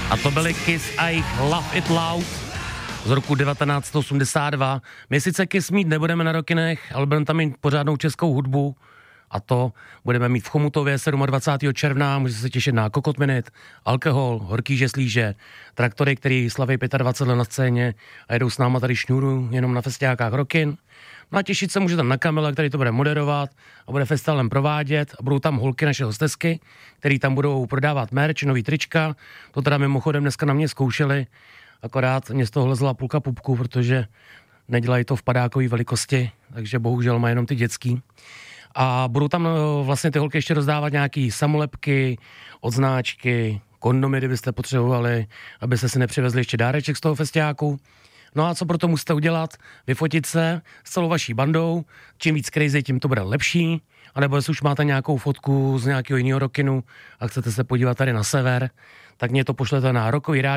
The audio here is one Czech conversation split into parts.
A to byly Kiss a jejich Love It Loud z roku 1982. My sice Kiss mít nebudeme na Rockinech, ale budeme tam mít pořádnou českou hudbu. A to budeme mít v Chomutově 27. června, můžete se těšit na Kokot Minute, Alkohol, Horký žeslíže, Traktory, který slaví 25 let na scéně a jedou s náma tady šňůru jenom na festiákách Rockin. No a těšit se můžete na Kamila, který to bude moderovat a bude festivalem provádět a budou tam holky naše hostesky, který tam budou prodávat merch, nový trička. To teda mimochodem dneska na mě zkoušeli, akorát mě z toho lezla půlka pupku, protože nedělají to v padákové velikosti, takže bohužel má jenom ty dětský. A budou tam vlastně ty holky ještě rozdávat nějaký samolepky, odznáčky, kondomy, kdybyste potřebovali, abyste si nepřivezli ještě dáreček z toho festiáku. No a co pro to musíte udělat? Vyfotit se s celou vaší bandou, čím víc crazy, tím to bude lepší, anebo jestli už máte nějakou fotku z nějakého jiného rockinu a chcete se podívat tady na sever, tak mě to pošlete na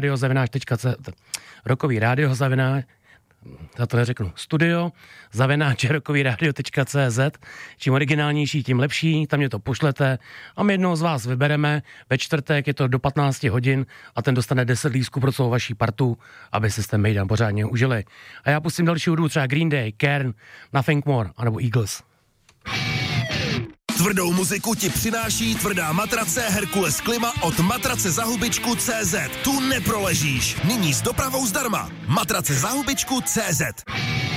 studio@rockovyradio.cz. Čím originálnější, tím lepší, tam mě to pošlete a my jednoho z vás vybereme. Ve čtvrtek je to do 15 hodin a ten dostane 10 lístků pro celou vaší partu, aby si ten mejdan pořádně užili. A já pustím další hudbu, třeba Green Day, Kern, Nothing More, anebo Eagles. Tvrdou muziku ti přináší tvrdá matrace Herkules Klima od matracezahubičku.cz. Tu neproležíš. Nyní s dopravou zdarma. Matracezahubičku.cz.